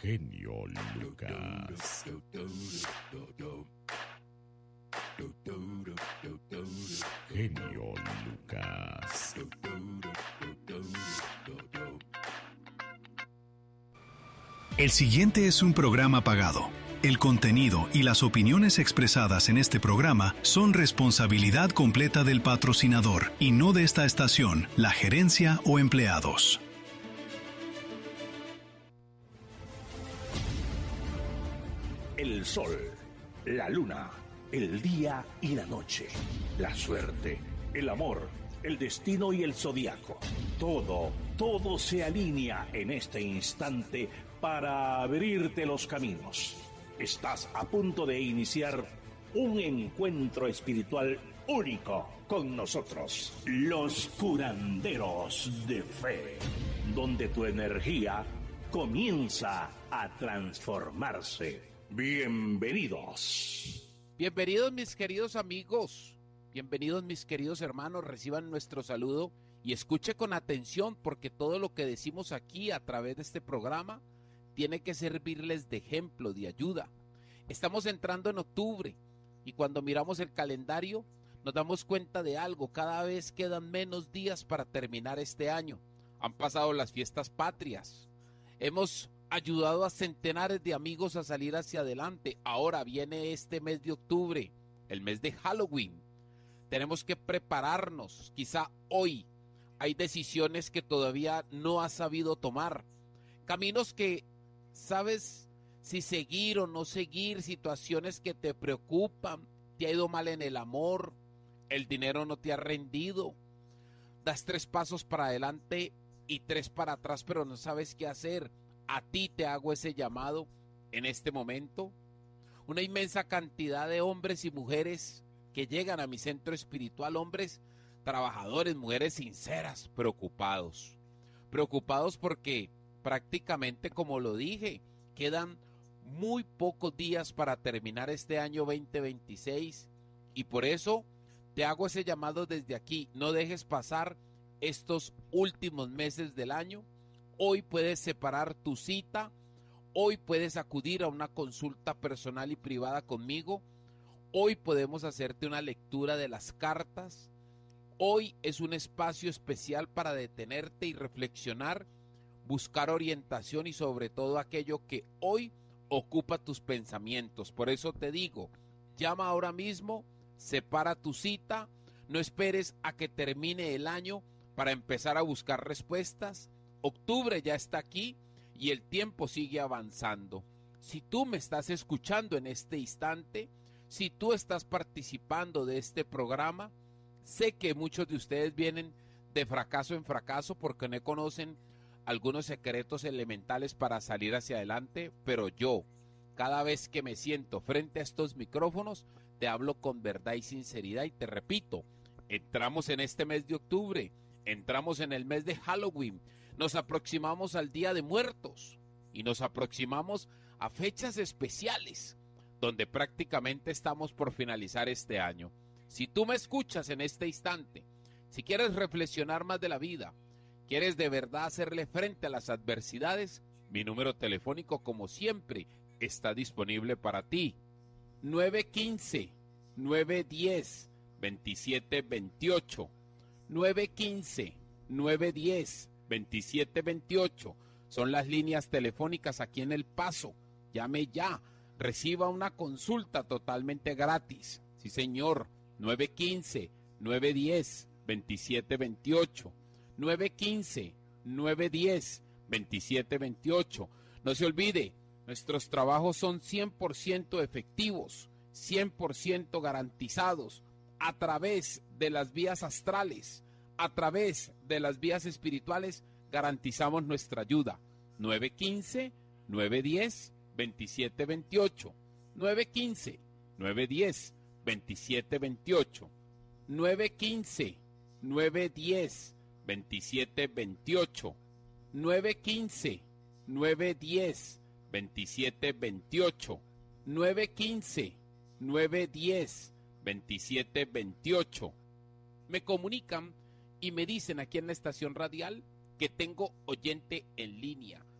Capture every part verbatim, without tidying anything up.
Genio Lucas. Genio Lucas. El siguiente es un programa pagado. El contenido y las opiniones expresadas en este programa son responsabilidad completa del patrocinador y no de esta estación, la gerencia o empleados. El sol, la luna, el día y la noche, la suerte, el amor, el destino y el zodiaco. Todo, todo se alinea en este instante para abrirte los caminos. Estás a punto de iniciar un encuentro espiritual único con nosotros, los curanderos de fe, donde tu energía comienza a transformarse. Bienvenidos. Bienvenidos mis queridos amigos, bienvenidos mis queridos hermanos, reciban nuestro saludo y escuche con atención porque todo lo que decimos aquí a través de este programa tiene que servirles de ejemplo, de ayuda. Estamos entrando en octubre y cuando miramos el calendario nos damos cuenta de algo, cada vez quedan menos días para terminar este año. Han pasado las fiestas patrias, hemos ayudado a centenares de amigos a salir hacia adelante. Ahora viene este mes de octubre, el mes de Halloween. Tenemos que prepararnos. Quizá hoy hay decisiones que todavía no has sabido tomar. Caminos que sabes si seguir o no seguir, situaciones que te preocupan. Te ha ido mal en el amor, el dinero no te ha rendido. Das tres pasos para adelante y tres para atrás, pero no sabes qué hacer. A ti te hago ese llamado en este momento. Una inmensa cantidad de hombres y mujeres que llegan a mi centro espiritual, hombres trabajadores, mujeres sinceras, preocupados. Preocupados porque prácticamente, como lo dije, quedan muy pocos días para terminar este año veinte veintiséis y por eso te hago ese llamado desde aquí. No dejes pasar estos últimos meses del año. Hoy puedes separar tu cita, hoy puedes acudir a una consulta personal y privada conmigo, hoy podemos hacerte una lectura de las cartas, hoy es un espacio especial para detenerte y reflexionar, buscar orientación y sobre todo aquello que hoy ocupa tus pensamientos. Por eso te digo, llama ahora mismo, separa tu cita, no esperes a que termine el año para empezar a buscar respuestas. Octubre ya está aquí y el tiempo sigue avanzando. Si tú me estás escuchando en este instante, si tú estás participando de este programa, sé que muchos de ustedes vienen de fracaso en fracaso porque no conocen algunos secretos elementales para salir hacia adelante, pero yo, cada vez que me siento frente a estos micrófonos, te hablo con verdad y sinceridad y te repito, entramos en este mes de octubre, entramos en el mes de Halloween, nos aproximamos al Día de Muertos y nos aproximamos a fechas especiales donde prácticamente estamos por finalizar este año. Si tú me escuchas en este instante, si quieres reflexionar más de la vida, quieres de verdad hacerle frente a las adversidades, mi número telefónico como siempre está disponible para ti. nueve uno cinco, nueve uno cero, dos siete dos ocho nueve uno cinco, nueve uno cero, veintisiete veintiocho son las líneas telefónicas aquí en El Paso. Llame ya, reciba una consulta totalmente gratis. Sí, señor, nueve uno cinco, nueve uno cero, veintisiete veintiocho nueve uno cinco, nueve uno cero, veintisiete veintiocho. No se olvide, nuestros trabajos son cien por ciento efectivos, cien por ciento garantizados a través de las vías astrales. A través de las vías espirituales garantizamos nuestra ayuda. nueve uno cinco, nueve uno cero, veintisiete veintiocho nueve uno cinco, nueve uno cero, veintisiete veintiocho nueve uno cinco, nueve uno cero, veintisiete veintiocho nueve uno cinco, nueve uno cero, veintisiete veintiocho nueve uno cinco, nueve uno cero, veintisiete veintiocho. Me comunican y me dicen aquí en la estación radial que tengo oyente en línea.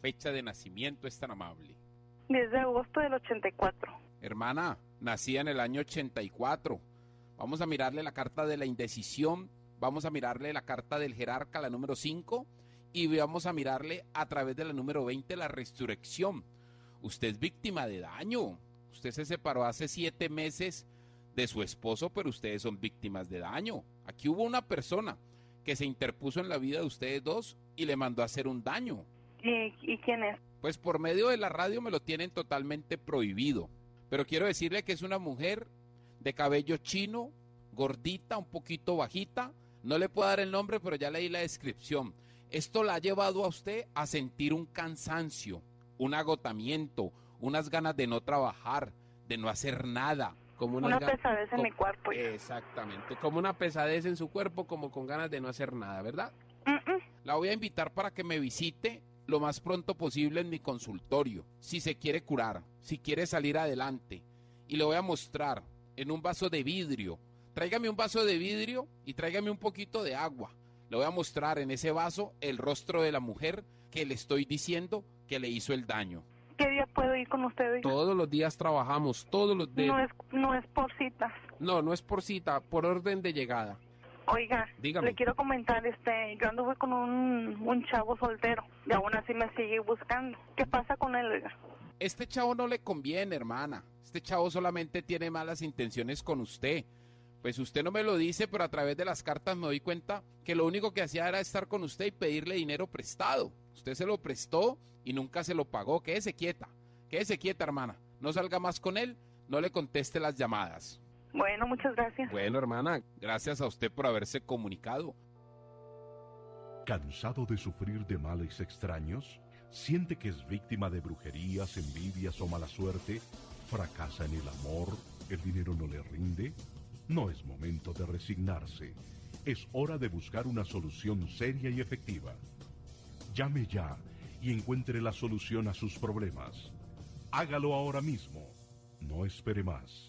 Fecha de nacimiento, es tan amable. diez de agosto del ochenta y cuatro. Hermana, nacida en el año ochenta y cuatro. Vamos a mirarle la carta de la indecisión, vamos a mirarle la carta del jerarca, la número cinco, y vamos a mirarle a través de la número veinte, la resurrección. Usted es víctima de daño. Usted se separó hace siete meses de su esposo, pero ustedes son víctimas de daño. Aquí hubo una persona que se interpuso en la vida de ustedes dos y le mandó a hacer un daño. ¿Y, y quién es? Pues por medio de la radio me lo tienen totalmente prohibido. Pero quiero decirle que es una mujer de cabello chino, gordita, un poquito bajita. No le puedo dar el nombre, pero ya leí la descripción. Esto la ha llevado a usted a sentir un cansancio, un agotamiento, unas ganas de no trabajar, de no hacer nada. Como una, una pesadez en como, mi cuerpo. Ya. Exactamente, como una pesadez en su cuerpo, como con ganas de no hacer nada, ¿verdad? Uh-uh. La voy a invitar para que me visite lo más pronto posible en mi consultorio, si se quiere curar, si quiere salir adelante. Y le voy a mostrar en un vaso de vidrio. Tráigame un vaso de vidrio y tráigame un poquito de agua. Le voy a mostrar en ese vaso el rostro de la mujer que le estoy diciendo que le hizo el daño. ¿Qué día puedo ir con ustedes? Todos los días trabajamos, todos los días. No es, no es por citas. No, no es por cita, por orden de llegada. Oiga, Dígame. le quiero comentar, este, yo anduve con un, un chavo soltero y aún así me sigue buscando. ¿Qué pasa con él, oiga? Este chavo no le conviene, hermana. Este chavo solamente tiene malas intenciones con usted. Pues usted no me lo dice, pero a través de las cartas me doy cuenta que lo único que hacía era estar con usted y pedirle dinero prestado. Usted se lo prestó y nunca se lo pagó. Quédese quieta, quédese quieta, hermana. No salga más con él, no le conteste las llamadas. Bueno, muchas gracias. Bueno, hermana, Gracias a usted por haberse comunicado. ¿Cansado de sufrir de males extraños? ¿Siente que es víctima de brujerías, envidias o mala suerte? ¿Fracasa en el amor? ¿El dinero no le rinde? No es momento de resignarse. Es hora de buscar una solución seria y efectiva. Llame ya y encuentre la solución a sus problemas. Hágalo ahora mismo. No espere más.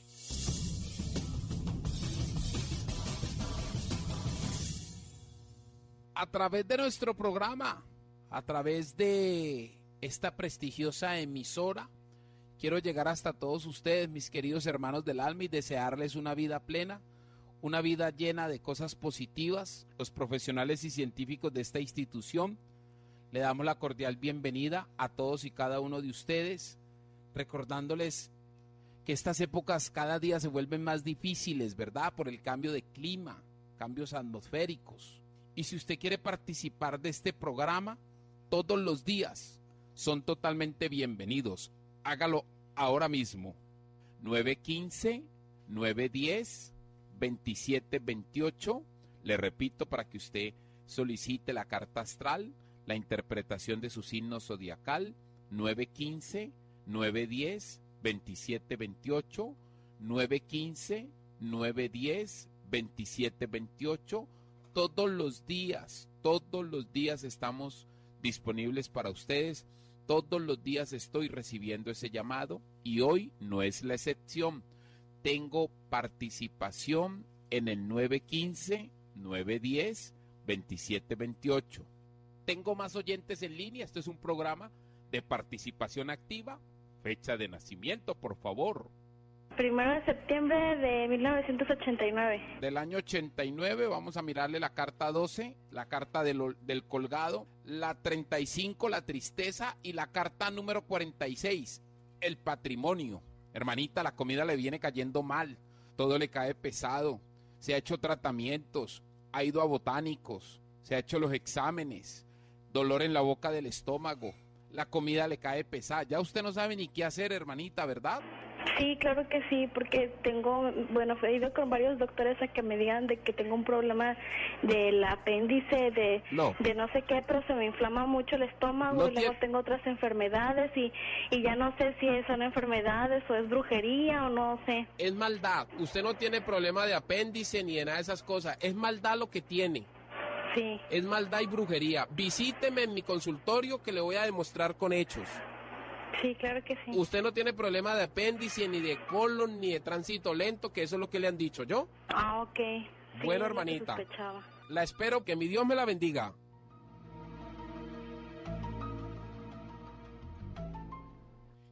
A través de nuestro programa, a través de esta prestigiosa emisora, quiero llegar hasta todos ustedes, mis queridos hermanos del alma, y desearles una vida plena, una vida llena de cosas positivas. Los profesionales y científicos de esta institución, le damos la cordial bienvenida a todos y cada uno de ustedes, recordándoles que estas épocas cada día se vuelven más difíciles, ¿verdad? Por el cambio de clima, cambios atmosféricos. Y si usted quiere participar de este programa, todos los días son totalmente bienvenidos. Hágalo ahora mismo. nueve uno cinco, nueve uno cero, dos siete dos ocho. Le repito para que usted solicite la carta astral, la interpretación de su signo zodiacal. nueve uno cinco, nueve uno cero, dos siete dos ocho. nueve uno cinco, nueve uno cero, dos siete dos ocho. Todos los días, todos los días estamos disponibles para ustedes. Todos los días estoy recibiendo ese llamado y hoy no es la excepción. Tengo participación en el nueve uno cinco, nueve uno cero, dos siete dos ocho. Tengo más oyentes en línea. Esto es un programa de participación activa. Fecha de nacimiento, por favor. Primero de septiembre de mil novecientos ochenta y nueve. Del año ochenta y nueve, vamos a mirarle la carta doce, la carta del, del colgado, la treinta y cinco, la tristeza, y la carta número cuarenta y seis, el patrimonio. Hermanita, la comida le viene cayendo mal, todo le cae pesado, se ha hecho tratamientos, ha ido a botánicos, se ha hecho los exámenes, dolor en la boca del estómago, la comida le cae pesada. Ya usted no sabe ni qué hacer, hermanita, ¿verdad? Sí, claro que sí, porque tengo, bueno, he ido con varios doctores a que me digan de que tengo un problema del apéndice, de no, de no sé qué, pero se me inflama mucho el estómago no y luego tiene... tengo otras enfermedades y, y ya no sé si son enfermedades o es brujería o no sé. Es maldad. Usted no tiene problema de apéndice ni de nada de esas cosas. Es maldad lo que tiene. Sí. Es maldad y brujería. Visíteme en mi consultorio que le voy a demostrar con hechos. Sí, claro que sí. Usted no tiene problema de apéndice, ni de colon, ni de tránsito lento, que eso es lo que le han dicho, ¿yo? Ah, ok. Sí, bueno, es lo que hermanita, sospechaba. la espero, que mi Dios me la bendiga.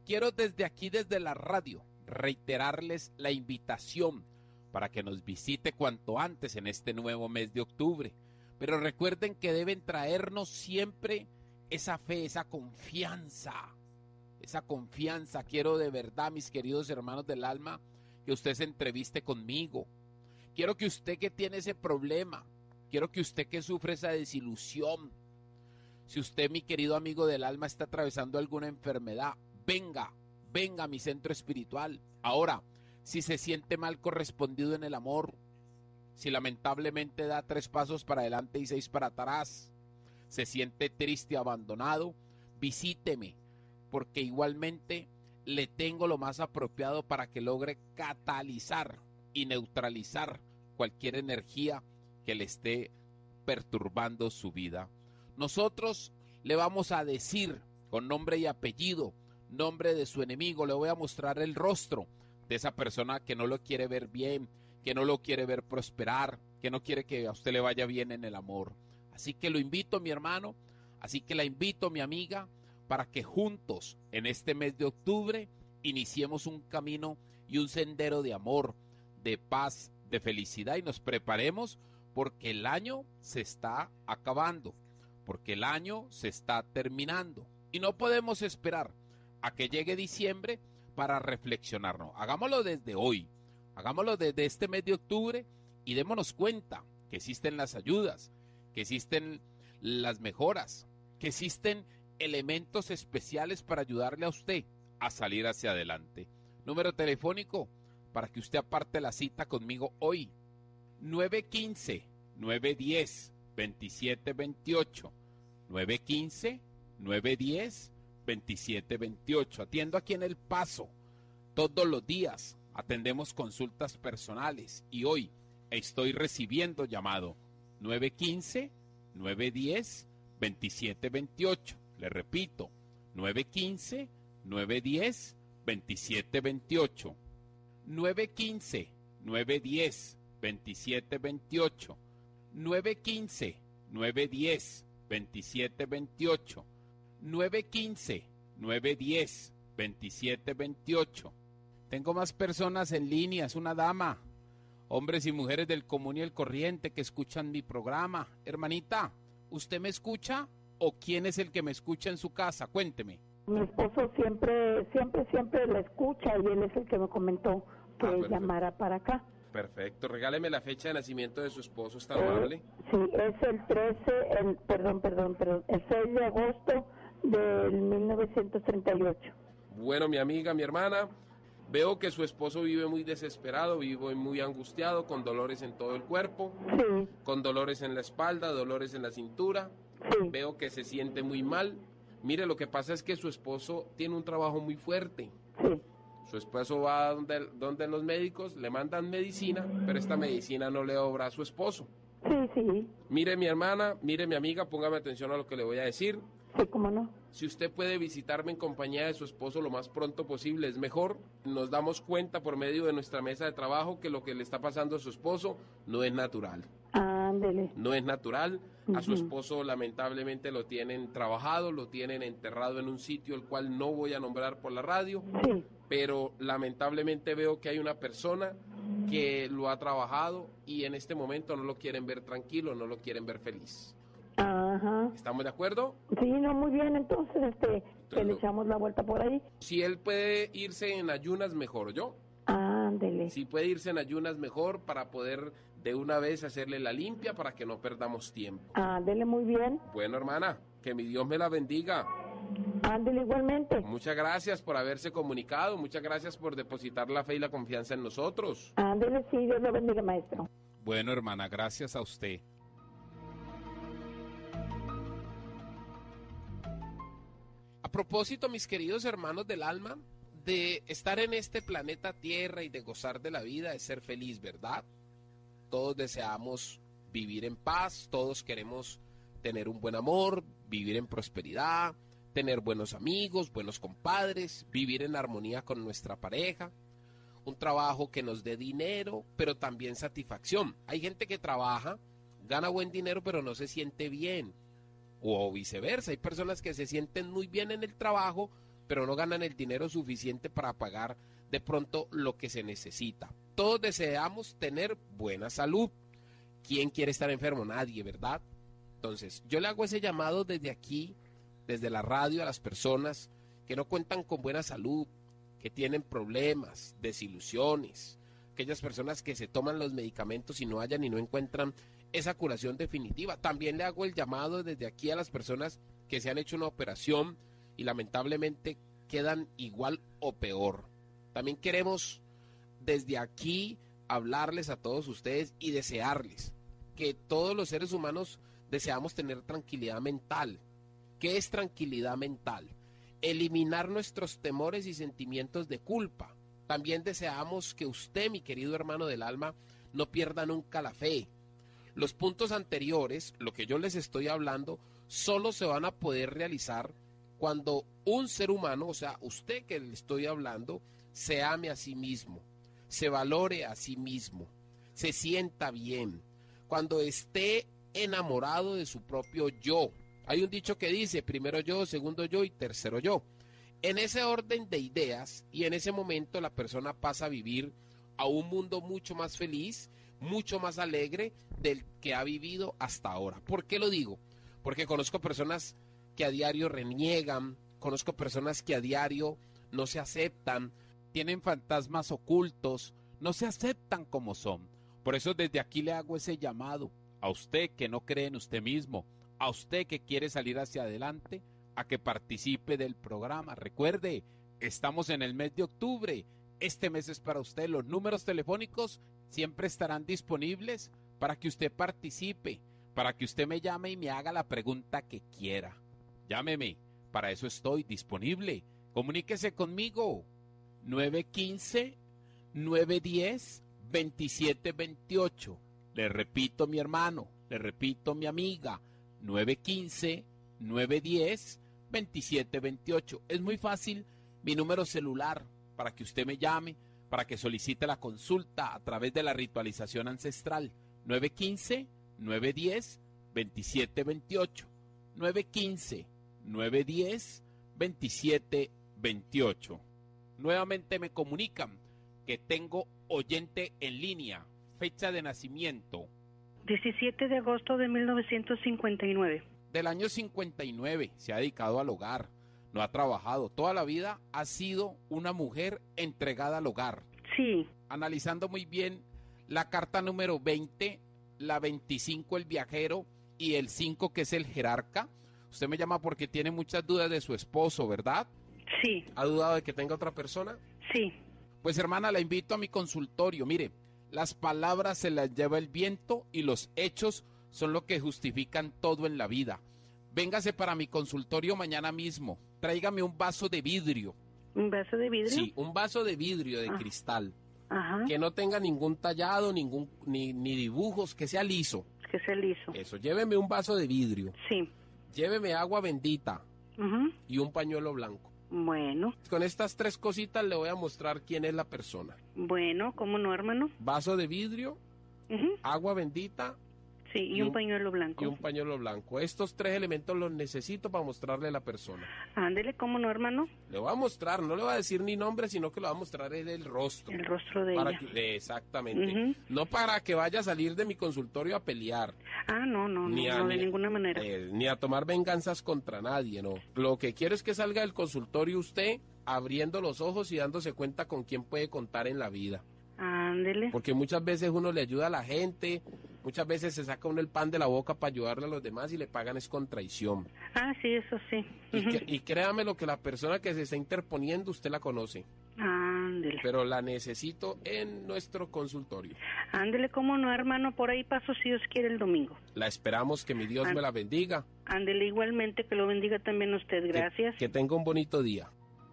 quiero desde aquí, desde la radio, reiterarles la invitación para que nos visite cuanto antes en este nuevo mes de octubre. Pero recuerden que deben traernos siempre esa fe, esa confianza, esa confianza. Quiero de verdad, mis queridos hermanos del alma, que usted se entreviste conmigo. Quiero que usted que tiene ese problema, quiero que usted que sufre esa desilusión, si usted, mi querido amigo del alma, está atravesando alguna enfermedad, venga, venga a mi centro espiritual. Ahora, si se siente mal correspondido en el amor, si lamentablemente da tres pasos para adelante y seis para atrás, se siente triste y abandonado, visíteme, porque igualmente le tengo lo más apropiado para que logre catalizar y neutralizar cualquier energía que le esté perturbando su vida. Nosotros le vamos a decir con nombre y apellido, nombre de su enemigo, le voy a mostrar el rostro de esa persona que no lo quiere ver bien, que no lo quiere ver prosperar, que no quiere que a usted le vaya bien en el amor. Así que lo invito, mi hermano, así que la invito, mi amiga, para que juntos en este mes de octubre iniciemos un camino y un sendero de amor, de paz, de felicidad y nos preparemos porque el año se está acabando, porque el año se está terminando y no podemos esperar a que llegue diciembre para reflexionarnos. Hagámoslo desde hoy, hagámoslo desde este mes de octubre y démonos cuenta que existen las ayudas, que existen las mejoras, que existen elementos especiales para ayudarle a usted a salir hacia adelante. Número telefónico para que usted aparte la cita conmigo hoy, nueve uno cinco, nueve uno cero, dos siete dos ocho, nueve uno cinco, nueve uno cero, dos siete dos ocho. Atiendo aquí en El Paso todos los días, atendemos consultas personales y hoy estoy recibiendo llamado nueve uno cinco, nueve uno cero, dos siete dos ocho. Le repito, nueve uno cinco, nueve uno cero, dos siete dos ocho. nueve uno cinco, nueve uno cero, dos siete dos ocho. nueve uno cinco, nueve uno cero, dos siete dos ocho. nueve uno cinco, nueve uno cero, dos siete dos ocho. Tengo más personas en línea, es una dama, hombres y mujeres del común y el corriente que escuchan mi programa. Hermanita, ¿usted me escucha o quién es el que me escucha en su casa? Cuénteme. Mi esposo siempre, siempre, siempre la escucha y él es el que me comentó que Ah, llamara para acá. Perfecto, regáleme la fecha de nacimiento de su esposo, ¿está amable? Eh, sí, es el trece, el, perdón, perdón, perdón, el seis de agosto del mil novecientos treinta y ocho. Bueno, mi amiga, mi hermana, veo que su esposo vive muy desesperado, vive muy angustiado, con dolores en todo el cuerpo, Sí, con dolores en la espalda, dolores en la cintura. sí, Veo que se siente muy mal. Mire, lo que pasa es que su esposo tiene un trabajo muy fuerte. sí, Su esposo va donde, donde los médicos, le mandan medicina, pero esta medicina no le obra a su esposo. sí, sí, Mire, mi hermana, mire, mi amiga, póngame atención a lo que le voy a decir. sí, cómo no. Si usted puede visitarme en compañía de su esposo lo más pronto posible, es mejor. Nos damos cuenta por medio de nuestra mesa de trabajo que lo que le está pasando a su esposo no es natural. Ándele. No es natural. A su Ujú. esposo lamentablemente lo tienen trabajado, lo tienen enterrado en un sitio el cual no voy a nombrar por la radio, Sí, pero lamentablemente veo que hay una persona que lo ha trabajado y en este momento no lo quieren ver tranquilo, no lo quieren ver feliz. ajá. ¿Estamos de acuerdo? Sí, no, muy bien, entonces, este, que le lo- echamos la vuelta por ahí. Si él puede irse en ayunas, mejor. ¿Yo? Ándele. Si puede irse en ayunas, mejor, para poder de una vez hacerle la limpia para que no perdamos tiempo. Ándele muy bien. Bueno, hermana, que mi Dios me la bendiga. Ándele igualmente. Muchas gracias por haberse comunicado, muchas gracias por depositar la fe y la confianza en nosotros. Ándele, sí, Dios lo bendiga, maestro. Bueno, hermana, gracias a usted. A propósito, mis queridos hermanos del alma, de estar en este planeta Tierra y de gozar de la vida, de ser feliz, ¿verdad? Todos deseamos vivir en paz, todos queremos tener un buen amor, vivir en prosperidad, tener buenos amigos, buenos compadres, vivir en armonía con nuestra pareja, un trabajo que nos dé dinero, pero también satisfacción. Hay gente que trabaja, gana buen dinero, pero no se siente bien, o viceversa. Hay personas que se sienten muy bien en el trabajo, pero no ganan el dinero suficiente para pagar de pronto lo que se necesita. Todos deseamos tener buena salud. ¿Quién quiere estar enfermo? Nadie, ¿verdad? Entonces, yo le hago ese llamado desde aquí, desde la radio, a las personas que no cuentan con buena salud, que tienen problemas, desilusiones, aquellas personas que se toman los medicamentos y no hallan y no encuentran esa curación definitiva. También le hago el llamado desde aquí a las personas que se han hecho una operación y lamentablemente quedan igual o peor. También queremos desde aquí hablarles a todos ustedes y desearles que todos los seres humanos deseamos tener tranquilidad mental. ¿Qué es tranquilidad mental? Eliminar nuestros temores y sentimientos de culpa. También deseamos que usted, mi querido hermano del alma, no pierda nunca la fe. Los puntos anteriores, lo que yo les estoy hablando, solo se van a poder realizar cuando un ser humano, o sea, usted que le estoy hablando, se ame a sí mismo, se valore a sí mismo, se sienta bien, cuando esté enamorado de su propio yo. Hay un dicho que dice, primero yo, segundo yo y tercero yo. En ese orden de ideas y en ese momento la persona pasa a vivir a un mundo mucho más feliz, mucho más alegre del que ha vivido hasta ahora. ¿Por qué lo digo? Porque conozco personas que a diario reniegan, conozco personas que a diario no se aceptan, tienen fantasmas ocultos, no se aceptan como son. Por eso desde aquí le hago ese llamado a usted que no cree en usted mismo, a usted que quiere salir hacia adelante, a que participe del programa. Recuerde, estamos en el mes de octubre, este mes es para usted. Los números telefónicos siempre estarán disponibles para que usted participe, para que usted me llame y me haga la pregunta que quiera. Llámeme, para eso estoy disponible. Comuníquese conmigo. nueve uno cinco, nueve uno cero, dos siete dos ocho. Le repito, mi hermano, le repito, mi amiga, nueve uno cinco, nueve uno cero, dos siete dos ocho. Es muy fácil mi número celular para que usted me llame, para que solicite la consulta a través de la ritualización ancestral. nueve uno cinco, nueve uno cero, dos siete dos ocho. nueve uno cinco, nueve uno cero, dos siete dos ocho. Nuevamente me comunican que tengo oyente en línea. Fecha de nacimiento. diecisiete de agosto de mil novecientos cincuenta y nueve. Del año cincuenta y nueve, se ha dedicado al hogar, no ha trabajado. Toda la vida ha sido una mujer entregada al hogar. Sí. Analizando muy bien la carta número veinte, la veinticinco el viajero y el cinco que es el jerarca. Usted me llama porque tiene muchas dudas de su esposo, ¿verdad? Sí. ¿Ha dudado de que tenga otra persona? Sí. Pues hermana, la invito a mi consultorio. Mire, las palabras se las lleva el viento y los hechos son lo que justifican todo en la vida. Véngase para mi consultorio mañana mismo. Tráigame un vaso de vidrio. ¿Un vaso de vidrio? Sí, un vaso de vidrio de ah. cristal. Ajá. Que no tenga ningún tallado, ningún ni, ni dibujos, que sea liso. Que sea liso. Eso, lléveme un vaso de vidrio. Sí. Lléveme agua bendita. Uh-huh. Y un pañuelo blanco. Bueno. Con estas tres cositas le voy a mostrar quién es la persona. Bueno, ¿cómo no, hermano? Vaso de vidrio, uh-huh. agua bendita. Sí, y, y un, un pañuelo blanco. Y un pañuelo blanco. Estos tres elementos los necesito para mostrarle a la persona. Ándele, ¿cómo no, hermano? Le voy a mostrar, no le voy a decir ni nombre, sino que le voy a mostrar el, el rostro. El rostro de para ella. Que, exactamente. Uh-huh. No para que vaya a salir de mi consultorio a pelear. Ah, no, no, ni no, a, no de ni, ninguna manera. Eh, ni a tomar venganzas contra nadie, no. Lo que quiero es que salga del consultorio usted abriendo los ojos y dándose cuenta con quién puede contar en la vida. Ándele. Porque muchas veces uno le ayuda a la gente, muchas veces se saca uno el pan de la boca para ayudarle a los demás y le pagan es con traición. Ah, sí, eso sí. Y, que, y créame lo que la persona que se está interponiendo usted la conoce. Ándele. Pero la necesito en nuestro consultorio. Ándele, ¿cómo no, hermano? Por ahí paso si Dios quiere el domingo. La esperamos, que mi Dios Ándele. me la bendiga. Ándele, igualmente, que lo bendiga también a usted. Gracias. Que, que tenga un bonito día.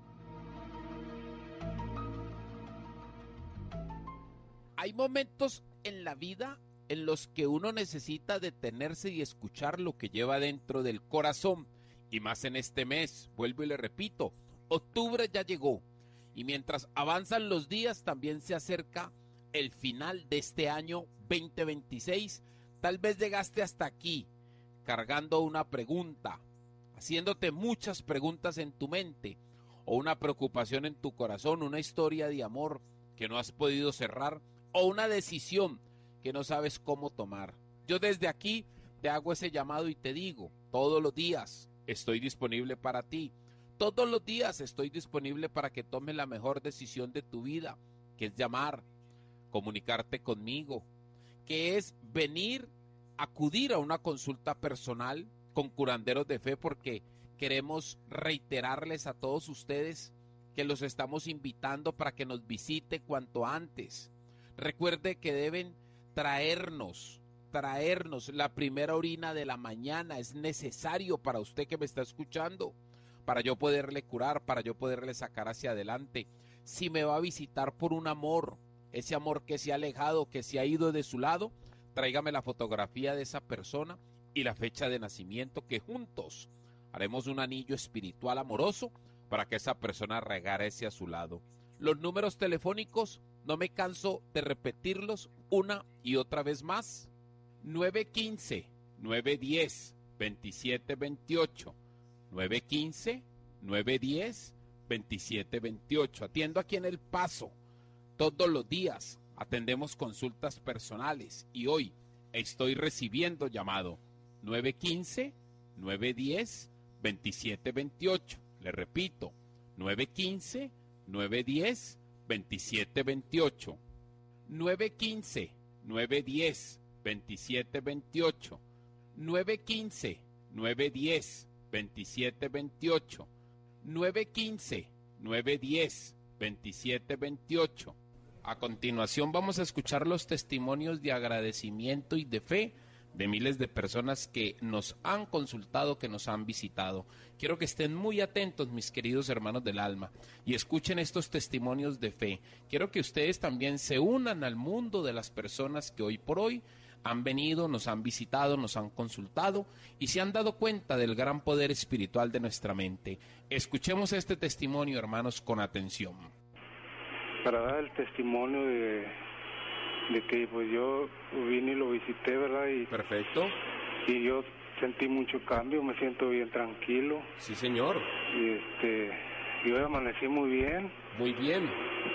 Hay momentos en la vida en los que uno necesita detenerse y escuchar lo que lleva dentro del corazón. Y más en este mes, vuelvo y le repito, octubre ya llegó. Y mientras avanzan los días, también se acerca el final de este año veinte veintiséis. Tal vez llegaste hasta aquí, cargando una pregunta, haciéndote muchas preguntas en tu mente. o una preocupación en tu corazón, una historia de amor que no has podido cerrar, o una decisión que no sabes cómo tomar. Yo desde aquí te hago ese llamado y te digo, todos los días estoy disponible para ti. Todos los días estoy disponible para que tomes la mejor decisión de tu vida, que es llamar, comunicarte conmigo, que es venir, acudir a una consulta personal con curanderos de fe, porque queremos reiterarles a todos ustedes que los estamos invitando para que nos visite cuanto antes. Recuerde que deben traernos, traernos la primera orina de la mañana. Es necesario para usted que me está escuchando, para yo poderle curar, para yo poderle sacar hacia adelante. Si me va a visitar por un amor, ese amor que se ha alejado, que se ha ido de su lado, tráigame la fotografía de esa persona y la fecha de nacimiento, que juntos haremos un anillo espiritual amoroso para que esa persona regrese a su lado. Los números telefónicos, no me canso de repetirlos una y otra vez más. nueve uno cinco, nueve uno cero, dos siete dos ocho. nueve uno cinco, nueve uno cero, dos siete dos ocho. Atiendo aquí en El Paso. Todos los días atendemos consultas personales y hoy estoy recibiendo llamado nueve uno cinco, nueve uno cero, dos siete dos ocho. Le repito, nueve uno cinco, nueve uno cero, dos siete dos ocho. nueve uno cinco, nueve uno cero, dos siete dos ocho. nueve uno cinco, nueve uno cero, dos siete dos ocho. nueve uno cinco, nueve uno cero, dos siete dos ocho. A continuación vamos a escuchar los testimonios de agradecimiento y de fe de miles de personas que nos han consultado, que nos han visitado. Quiero que estén muy atentos, mis queridos hermanos del alma, y escuchen estos testimonios de fe. Quiero que ustedes también se unan al mundo de las personas que hoy por hoy han venido, nos han visitado, nos han consultado y se han dado cuenta del gran poder espiritual de nuestra mente. Escuchemos este testimonio, hermanos, con atención. Para dar el testimonio de, de que pues yo vine y lo visité, ¿verdad? Y, Perfecto. Y yo sentí mucho cambio, me siento bien tranquilo. Sí, señor. Y este, yo amanecí muy bien. Muy bien.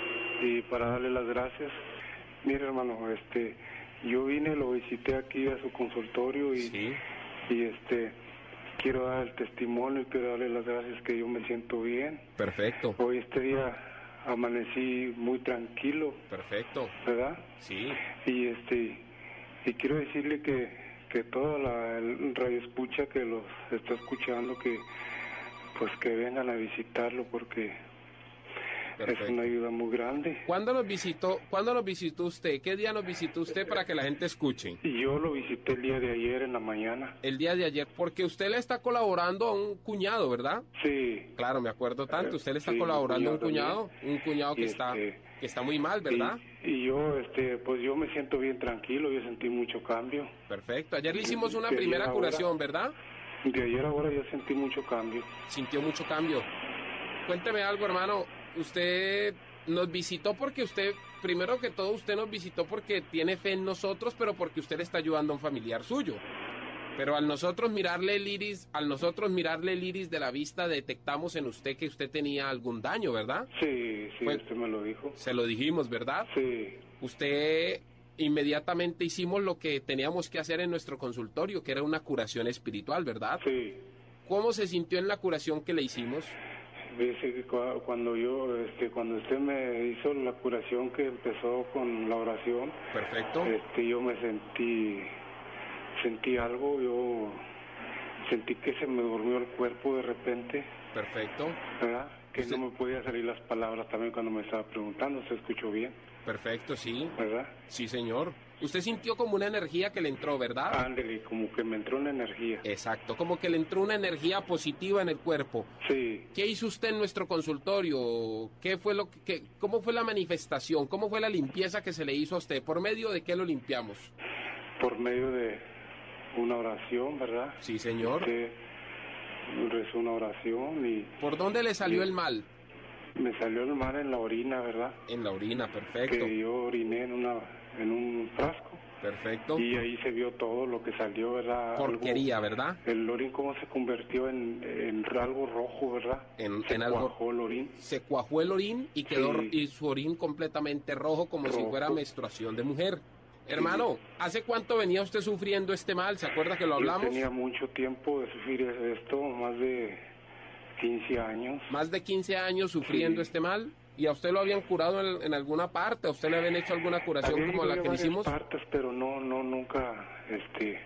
Y para darle las gracias, mire hermano, este, yo vine, lo visité aquí a su consultorio y, sí. y este, quiero dar el testimonio y quiero darle las gracias que yo me siento bien. Perfecto. Hoy este día amanecí muy tranquilo. Perfecto. ¿Verdad? Sí. Y este, y quiero decirle que, que toda la el radio escucha que los está escuchando, que pues que vengan a visitarlo porque Perfecto. Es una ayuda muy grande. ¿Cuándo nos visitó, ¿Cuándo nos visitó usted? ¿Qué día nos visitó usted para que la gente escuche? Yo lo visité el día de ayer en la mañana. El día de ayer, porque usted le está colaborando a un cuñado, ¿verdad? Sí. Claro, me acuerdo tanto. Usted le está sí, colaborando a un cuñado, también. un cuñado que está este, que está muy mal, ¿verdad? Y, y yo, este, pues yo me siento bien tranquilo, yo sentí mucho cambio. Perfecto. Ayer le hicimos una de primera curación, ahora, ¿verdad? De ayer a ahora yo sentí mucho cambio. Sintió mucho cambio. Cuénteme algo, hermano. Usted nos visitó porque usted, primero que todo, usted nos visitó porque tiene fe en nosotros, pero porque usted le está ayudando a un familiar suyo. Pero al nosotros mirarle el iris, al nosotros mirarle el iris de la vista, detectamos en usted que usted tenía algún daño, ¿verdad? Sí, sí, Fue, usted me lo dijo. Se lo dijimos, ¿verdad? Sí. Usted inmediatamente hicimos lo que teníamos que hacer en nuestro consultorio, que era una curación espiritual, ¿verdad? Sí. ¿Cómo se sintió en la curación que le hicimos? Dice que cuando yo, este, cuando usted me hizo la curación que empezó con la oración, perfecto, este, yo me sentí, sentí algo, yo sentí que se me durmió el cuerpo de repente. Perfecto. ¿Verdad? Que ¿Usted? No me podía salir las palabras también cuando me estaba preguntando, ¿se escuchó bien? Perfecto, sí. ¿Verdad? Sí, señor. Usted sintió como una energía que le entró, ¿verdad? Ándele, como que me entró una energía. Exacto, como que le entró una energía positiva en el cuerpo. Sí. ¿Qué hizo usted en nuestro consultorio? ¿Qué fue lo que, que, cómo fue la manifestación? ¿Cómo fue la limpieza que se le hizo a usted? ¿Por medio de qué lo limpiamos? Por medio de una oración, ¿verdad? Sí, señor. Usted rezó una oración y... ¿Por dónde le salió y... el mal? Me salió el mal en la orina, ¿verdad? En la orina, perfecto. Que yo oriné en una en un frasco. Perfecto. Y ahí se vio todo lo que salió, ¿verdad? Porquería, algo, ¿verdad? El orín cómo se convirtió en, en algo rojo, ¿verdad? En, se en algo, cuajó el orín. Se cuajó el orín y quedó Sí. y su orín completamente rojo, como Rojo. si fuera menstruación de mujer. Hermano, ¿hace cuánto venía usted sufriendo este mal? ¿Se acuerda que lo hablamos? Yo tenía mucho tiempo de sufrir esto, más de quince años. Más de quince años sufriendo Sí. este mal. ¿Y a usted lo habían curado en, en alguna parte? ¿A usted le habían hecho alguna curación Había como ido la a que le varias hicimos? partes, pero no, no, nunca, este,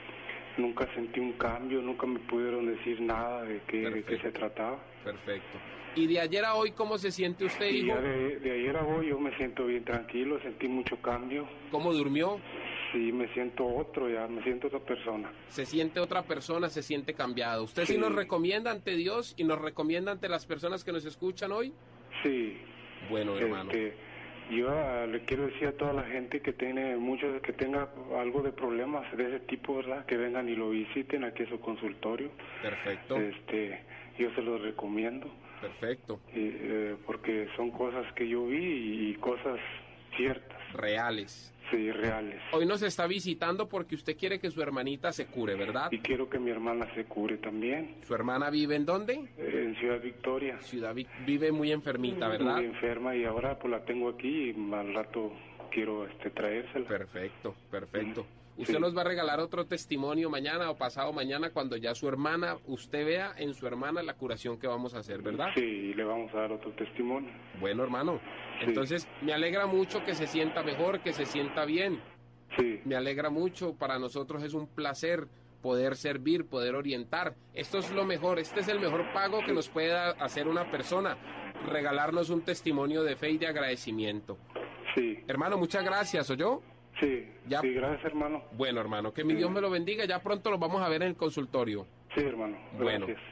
nunca sentí un cambio, nunca me pudieron decir nada de qué, de qué se trataba. Perfecto. ¿Y de ayer a hoy cómo se siente usted, Y hijo? ya de, de ayer a hoy yo me siento bien tranquilo, sentí mucho cambio. ¿Cómo durmió? Sí, me siento otro ya, me siento otra persona. Se siente otra persona, se siente cambiado. ¿Usted sí, Sí. nos recomienda ante Dios y nos recomienda ante las personas que nos escuchan hoy? Sí. Bueno, hermano. Este, yo ah, le quiero decir a toda la gente que tiene muchos, que tenga algo de problemas de ese tipo, ¿verdad? Que vengan y lo visiten aquí a su consultorio. Perfecto. Este, yo se los recomiendo. Perfecto. Y, eh, porque son cosas que yo vi y cosas ciertas. Reales. Sí, reales. Hoy nos está visitando porque usted quiere que su hermanita se cure, ¿verdad? Y quiero que mi hermana se cure también. ¿Su hermana vive en dónde? Eh, en Ciudad Victoria. Ciudad Vic- vive muy enfermita, ¿verdad? Muy enferma y ahora pues la tengo aquí y al rato quiero este traérsela. Perfecto, perfecto. Usted Sí. nos va a regalar otro testimonio mañana o pasado mañana cuando ya su hermana, usted vea en su hermana la curación que vamos a hacer, ¿verdad? Sí, y le vamos a dar otro testimonio. Bueno, hermano. Sí. Entonces, me alegra mucho que se sienta mejor, que se sienta bien. Sí. Me alegra mucho. Para nosotros es un placer poder servir, poder orientar. Esto es lo mejor. Este es el mejor pago que nos puede hacer una persona. Regalarnos un testimonio de fe y de agradecimiento. Sí. Hermano, muchas gracias, ¿oyó? Sí, Ya. sí, gracias hermano. Bueno, hermano, que mi Sí. Dios me lo bendiga. Ya pronto lo vamos a ver en el consultorio. Sí, hermano. Bueno. Gracias.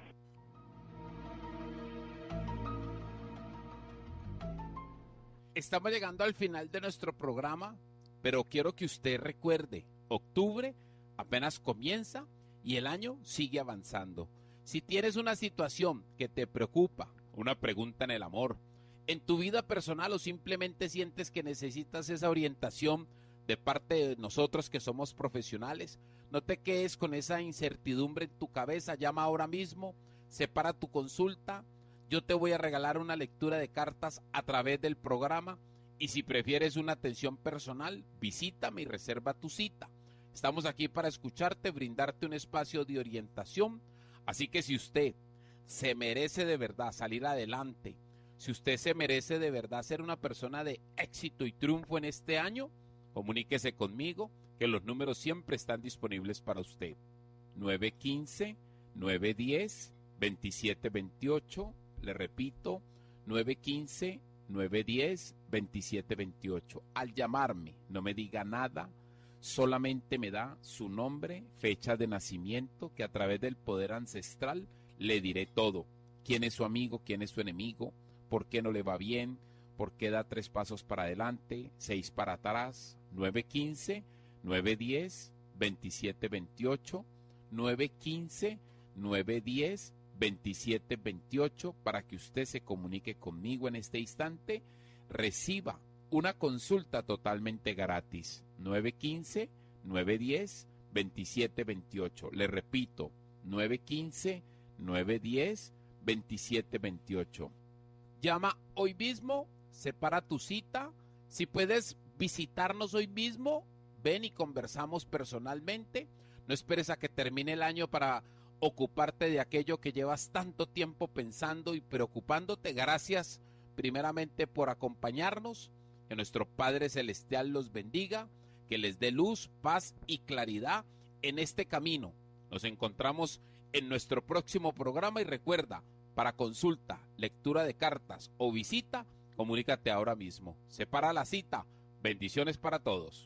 Estamos llegando al final de nuestro programa, pero quiero que usted recuerde, octubre apenas comienza y el año sigue avanzando. Si tienes una situación que te preocupa, una pregunta en el amor, en tu vida personal o simplemente sientes que necesitas esa orientación de parte de nosotros que somos profesionales, no te quedes con esa incertidumbre en tu cabeza, llama ahora mismo, separa tu consulta. Yo te voy a regalar una lectura de cartas a través del programa y si prefieres una atención personal, visítame y reserva tu cita. Estamos aquí para escucharte, brindarte un espacio de orientación. Así que si usted se merece de verdad salir adelante, si usted se merece de verdad ser una persona de éxito y triunfo en este año, comuníquese conmigo, que los números siempre están disponibles para usted. nueve uno cinco, nueve uno cero, dos siete dos ocho. Le repito, nueve uno cinco, nueve uno cero, dos siete dos ocho. Al llamarme, no me diga nada, solamente me da su nombre, fecha de nacimiento, que a través del poder ancestral le diré todo. ¿Quién es su amigo? ¿Quién es su enemigo? ¿Por qué no le va bien? ¿Por qué da tres pasos para adelante, seis para atrás? nueve uno cinco, nueve uno cero, dos siete dos ocho. nueve uno cinco, nueve uno cero, dos siete dos ocho para que usted se comunique conmigo en este instante, reciba una consulta totalmente gratis. nueve uno cinco, nueve uno cero, dos siete dos ocho. Le repito, nueve uno cinco, nueve uno cero, dos siete dos ocho. Llama hoy mismo, separa tu cita. Si puedes visitarnos hoy mismo, ven y conversamos personalmente. No esperes a que termine el año para ocuparte de aquello que llevas tanto tiempo pensando y preocupándote. Gracias primeramente por acompañarnos. Que nuestro Padre Celestial los bendiga, que les dé luz, paz y claridad en este camino. Nos encontramos en nuestro próximo programa y recuerda, para consulta, lectura de cartas o visita, comunícate ahora mismo. Separa la cita. Bendiciones para todos.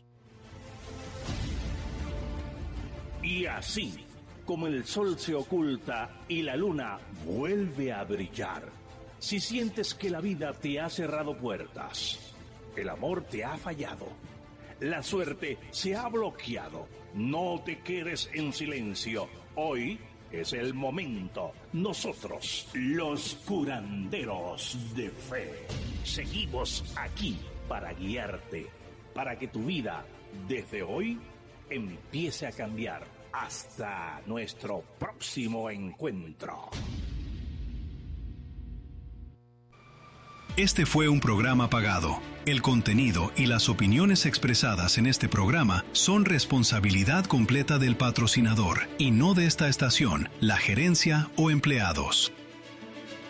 Y así, como el sol se oculta y la luna vuelve a brillar, si sientes que la vida te ha cerrado puertas, el amor te ha fallado, la suerte se ha bloqueado, no te quedes en silencio. Hoy es el momento. Nosotros, los curanderos de fe, seguimos aquí para guiarte, para que tu vida desde hoy empiece a cambiar. Hasta nuestro próximo encuentro. Este fue un programa pagado. El contenido y las opiniones expresadas en este programa son responsabilidad completa del patrocinador y no de esta estación, la gerencia o empleados.